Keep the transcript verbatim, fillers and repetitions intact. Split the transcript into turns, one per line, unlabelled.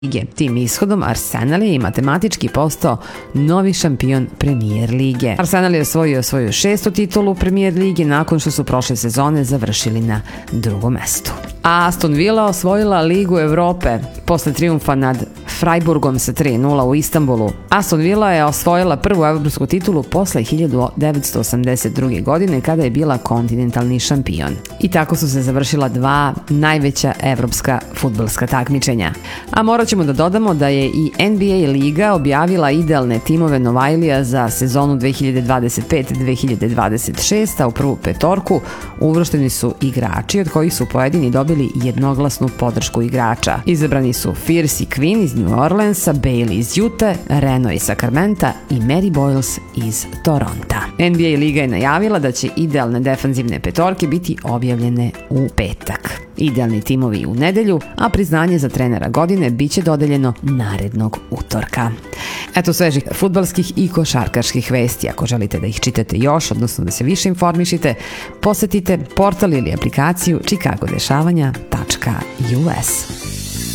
lige. Tim ishodom Arsenal je i matematički postao novi šampion Premier lige. Arsenal je osvojio svoju šestu titulu Premier lige nakon što su prošle sezone završili na drugom mestu. A Aston Villa osvojila Ligu Evrope posle trijumfa nad Freiburgom sa tri nula u Istanbulu. Aston Villa je osvojila prvu evropsku titulu posle hiljadu devetsto osamdeset druge. godine kada je bila kontinentalni šampion. I tako su se završila dva najveća evropska fudbalska takmičenja. A morat ćemo da dodamo da je i N B A liga objavila idealne timove Novajlija za sezonu dve hiljade dvadeset pete dve hiljade dvadeset šeste. a u prvu petorku uvršteni su igrači od kojih su pojedini dobili jednoglasnu podršku igrača. Izabrani su Fierce i Quinn iz New Orleansa, Bailey iz Utah, Reno iz Sacramenta i Mary Boyles iz Toronta. N B A liga je najavila da će idealne defanzivne petorke biti objavljene u petak. Idealni timovi u nedelju, a priznanje za trenera godine biće dodeljeno narednog utorka. Eto svežih fudbalskih i košarkaških vesti. Ako želite da ih čitate još, odnosno da se više informišite, posetite portal ili aplikaciju chicagodešavanja tačka u s.